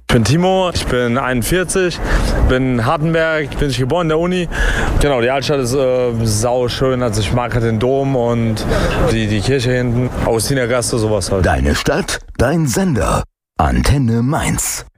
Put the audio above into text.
Ich bin Timo, ich bin 41, bin in Hartenberg, bin geboren in der Uni. Genau, die Altstadt ist sau schön, also ich mag halt den Dom und die Kirche hinten, Augustinergasse, sowas halt. Deine Stadt, dein Sender, Antenne Mainz.